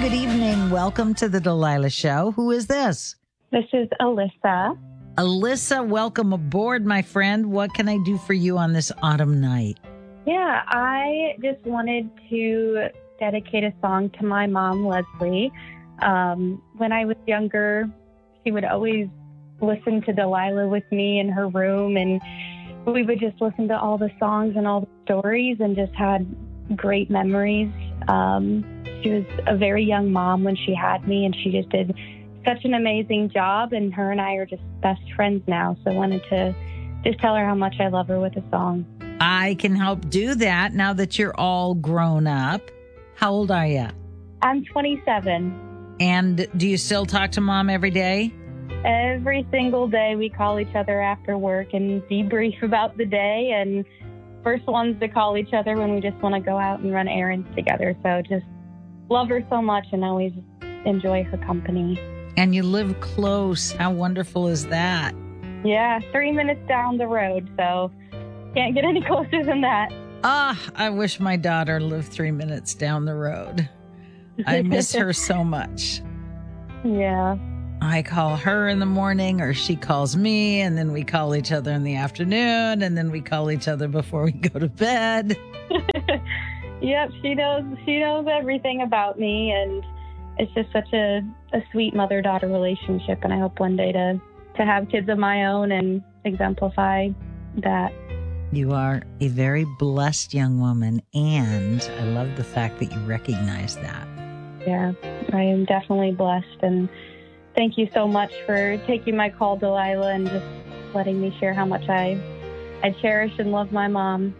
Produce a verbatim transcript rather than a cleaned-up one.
Good evening. Welcome to the Delilah Show. Who is this? This is Alyssa. Alyssa, welcome aboard, my friend. What can I do for you on this autumn night? Yeah, I just wanted to dedicate a song to my mom, Leslie. Um, when I was younger, she would always listen to Delilah with me in her room, and we would just listen to all the songs and all the stories and just had great memories. Um, she was a very young mom when she had me, and she just did such an amazing job, and her and I are just best friends now. So I wanted to just tell her how much I love her with a song. I can help do that now that you're all grown up. How old are you? I'm twenty-seven. And do you still talk to mom every day? Every single day we call each other after work and debrief about the day, and first ones to call each other when we just want to go out and run errands together. So just love her so much and always enjoy her company. And you live close. How wonderful is that? Yeah, three minutes down the road, so can't get any closer than that. Ah, I wish my daughter lived three minutes down the road. I miss her so much. Yeah. I call her in the morning, or she calls me, and then we call each other in the afternoon, and then we call each other before we go to bed. Yep, she knows she knows everything about me, and it's just such a, a sweet mother-daughter relationship, and I hope one day to, to have kids of my own and exemplify that. You are a very blessed young woman, and I love the fact that you recognize that. Yeah, I am definitely blessed, and thank you so much for taking my call, Delilah, and just letting me share how much I, I cherish and love my mom.